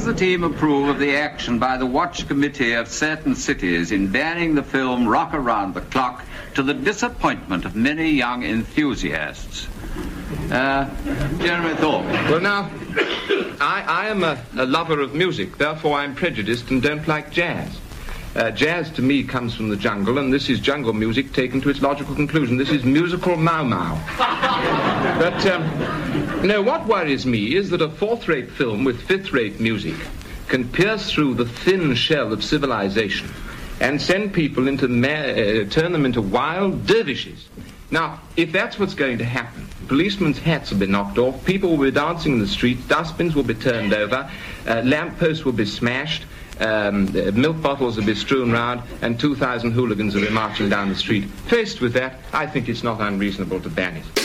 does the team approve of the action by the Watch Committee of certain cities in banning the film Rock Around the Clock to the disappointment of many young enthusiasts? Jeremy Thorpe. Well, now, I am a lover of music, therefore I'm prejudiced and don't like jazz. Jazz, to me, comes from the jungle, and this is jungle music taken to its logical conclusion. This is musical mau-mau. But, no, what worries me is that a fourth-rate film with fifth-rate music can pierce through the thin shell of civilization and send people into turn them into wild dervishes. Now, if that's what's going to happen, policemen's hats will be knocked off, people will be dancing in the streets, dustbins will be turned over, lampposts will be smashed, milk bottles will be strewn round, and 2,000 hooligans will be marching down the street. Faced with that, I think it's not unreasonable to ban it.